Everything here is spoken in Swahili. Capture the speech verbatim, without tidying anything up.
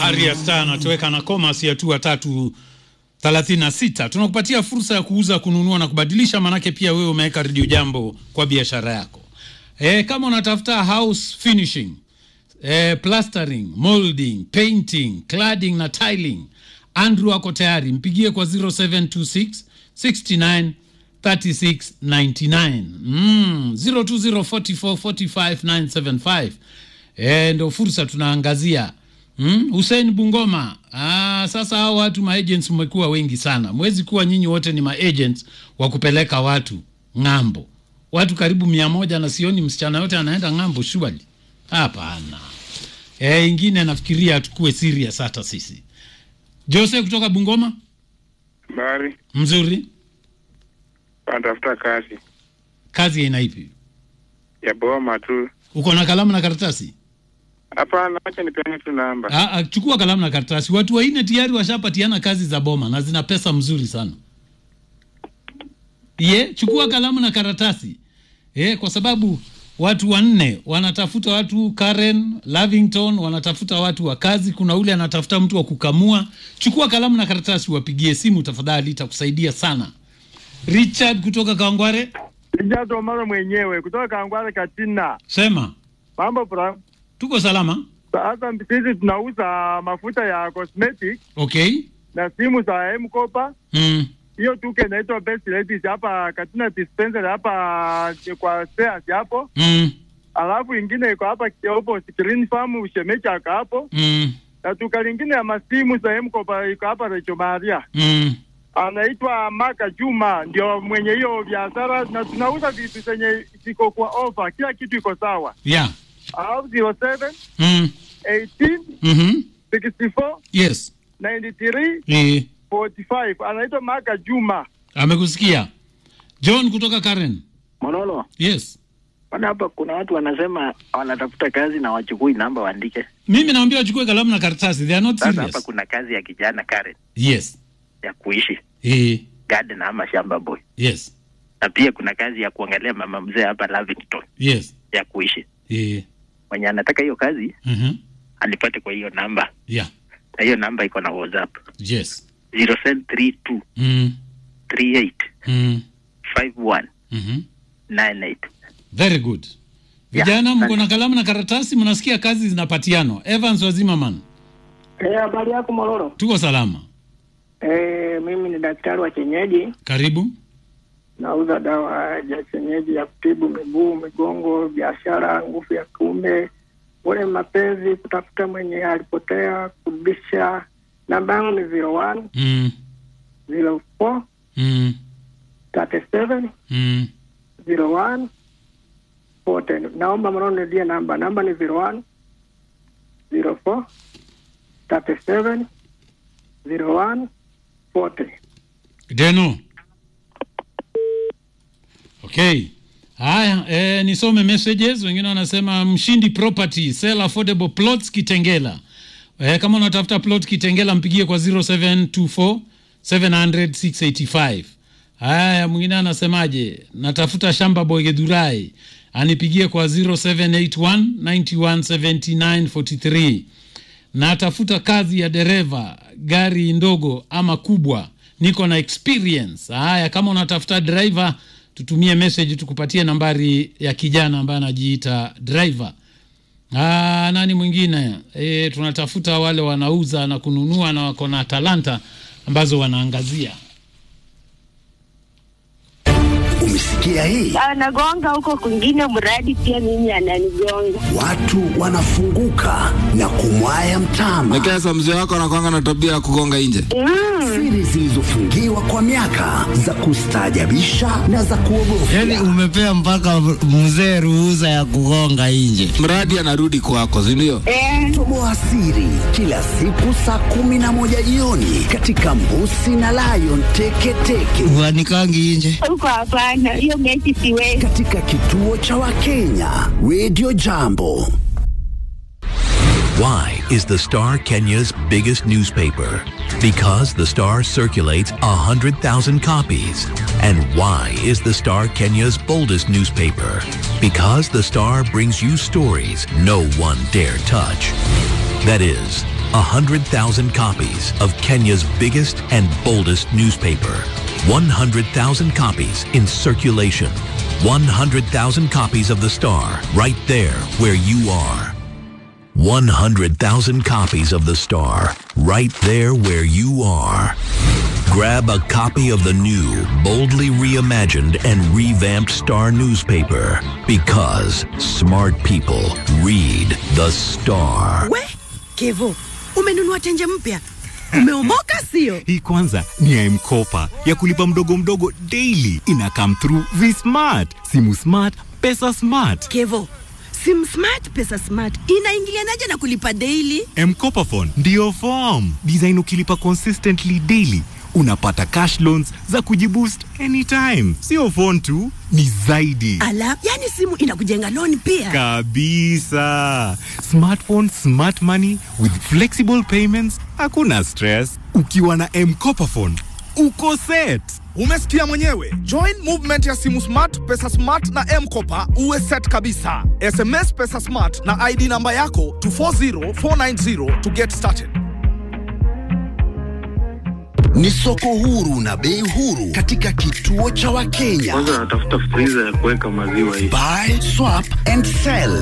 Arya Star anatoweka na Commerce ya tu tatu thelathini na sita. Tunakupatia fursa ya kuuza, kununua na kubadilisha, manake pia wewe umeweka Radio Jambo kwa biashara yako. Eh, kama unatafuta house finishing, eh, plastering, molding, painting, cladding na tiling, Andrew ako tayari. Mpigie kwa zero seven two six six nine three six nine nine. Mm, zero two zero four four four five nine seven five. Eh, ndio fursa tunaangazia. Hmm? Hussein Bungoma. Ah, sasa hao watu ma-agents mmekuwa wengi sana. Mwezi kuwa nyinyi wote ni ma-agents wa kupeleka watu ngambo. Watu karibu mia moja na sioni msichana yote anaenda ngambo surely. Hapana. Eh, ingine nafikiria tukue serious hata sisi. Jose kutoka Bungoma? Bari. Mzuri. Panatafuta kazi. Kazi aina ipi? Ya boma tu. Uko na kalamu na karatasi? Hapana, acha nipeane tu namba. Ah, ah, chukua kalamu na karatasi. Watu waine tayari washapatiana kazi za boma na zina pesa mzuri sana. Ye, chukua kalamu na karatasi. Eh, kwa sababu watu wanne wanatafuta watu, Karen, Lavington wanatafuta watu wa kazi, kuna ule anatafuta mtu wa kukamua. Chukua kalamu na karatasi, wapigie simu tafadhali, itakusaidia sana. Richard kutoka Kawangware? Richard Omaro mwenyewe kutoka Kawangware Katina. Sema. Mambo bra. Tuko salama? Sasa sisi tunauza mafuta ya cosmetic. Okay. Na simu za M-Kopa. Mm. Hiyo tuke inaitwa Best Ladies hapa Katina dispensary hapa kwa stairs hapo. Mm. Alafu ingine iko hapa hapo Screen Farm Ushemecha hapo. Mm. Na tuka lingine ya masimu za M-Kopa iko hapa Recho Maria. Mm. Anaitwa Maka Juma, ndio mwenye hiyo biashara, na tunauza vitu zenye ziko kwa offer, kila kitu iko sawa. Yeah. Alafu zero seven Mm. eighteen Mhm. sixty four Yes. ninety three Eh. forty five. Anaitwa Maka Juma. Amekusikia. John kutoka Karen? Manolo. Yes. Wana hapa kuna watu wanasema wanatafuta kazi na wachukui namba waandike. Mimi naambia wachukue kalamu na karatasi. They are not serious. Sasa hapa kuna kazi ya kijana Karen. Yes. Ya kuishi. Eh. Garden ama shamba boy. Yes. Na pia kuna kazi ya kuangalia mama mzee hapa Lavington. Yes. Ya kuishi. Eh. Mwenye anataka hiyo kazi, Mhm. alipate kwa hiyo namba. Yeah. Na hiyo namba iko na WhatsApp. Yes. zero seven three two Mm. three eight Mm. five one Mhm. nine eight. Very good. Vijana Yeah, mko na kalamu na karatasi, mnasikia kazi zinapatiano. Evans wazima man. Eh, habari yako Mororo? Tuko salama. Eh, mimi ni daktari wa kienyeji. Karibu. Nauza dawa ya kienyeji ya kutibu miguu, migongo, biashara, nguvu ya kiume, ule mapenzi, kutafuta mwenye alipotea, kurudisha. Namba yangu ni zero one Mm. zero four Mm. thirty seven Mm. zero one four ten. Naomba Mororo nirudie namba. Namba ni zero one zero four thirty seven zero one four ten. Deno. Okay. Haya, eh, nisome messages. Wengine wanasema Mshindi Property, sell affordable plots Kitengela. Eh, kama unatafuta plot Kitengela mpigie kwa zero seven two four seven zero zero six eight five. Haya, mwingine anasemaje? Natafuta shamba boy Gedurai. Anipigie kwa zero seven eight one nine one seven nine four three. Natafuta kazi ya dereva, gari ndogo ama kubwa. Niko na experience. Haya, kama unatafuta driver, tutumie message tukupatie nambari ya kijana ambaye anajiita driver. Ah, nani mwingine? Eh, tunatafuta wale wanauza na kununua na wako na talanta ambazo wanaangazia. Umesikia hii? Anagonga huko kwingine mradi pia mimi ananigonga. Watu wanafunguka na kumwaya mtama. Lakini sasa mzee wako anakuanga na tabia ya kugonga nje. Mm. Siri zilizofungiwa kwa miaka za kustaajabisha na za kuogofya. Yaani umepea mpaka mzee ruhusa ya kugonga nje. Mradi anarudi kwako, si ndio? Eh. Toboa siri kila siku saa kumi na moja jioni katika Mbusi na Lion Teketeke. Wanikangi nje. Huko hapana, hiyo mechi siwezi. Katika kituo cha Wakenya, Radio Jambo. Why is the Star Kenya's biggest newspaper? Because the Star circulates one hundred thousand copies. And why is the Star Kenya's boldest newspaper? Because the Star brings you stories no one dare touch. That is, one hundred thousand copies of Kenya's biggest and boldest newspaper. one hundred thousand copies in circulation. one hundred thousand copies of the Star right there where you are. one hundred thousand copies of the Star right there where you are. Grab a copy of the new, boldly reimagined and revamped Star newspaper because smart people read the Star. We, Kevo, umenunua tenje mpya? Umeomoka sio? Hii kwanza ni ya M-Kopa ya kulipa mdogo mdogo daily. Ina come through V-Smart. Simu smart, pesa smart. Kevo, Sim Smart, pesa smart. Inaingilianaje na kulipa daily? M-Kopa phone ndio form. Design ukilipa consistently daily, unapata cash loans za kujiboost anytime. Sio phone tu, ni zaidi. Ala, yani simu inakujenga loan pia. Kabisa. Smartphone, smart money with flexible payments. Hakuna stress. Ukiwa na M-Kopa phone, uko set. Umesikia mwenyewe. Join movement ya simu smart, pesa smart na M-Kopa uwe set kabisa. S M S pesa smart na I D namba yako to four zero four nine zero to get started. Ni soko huru na bei huru katika kituo cha Wakenya. Kwanza natafuta freezer ya kuweka maziwa hii. Buy, swap and sell.